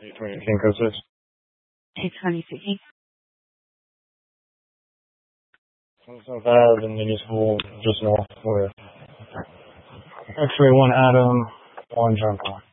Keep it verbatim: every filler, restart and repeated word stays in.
eight twenty King Code six. eight twenty-six. twenty-seventh Ave in Municipal, just north. Where? X-ray one Adam, one John Clark.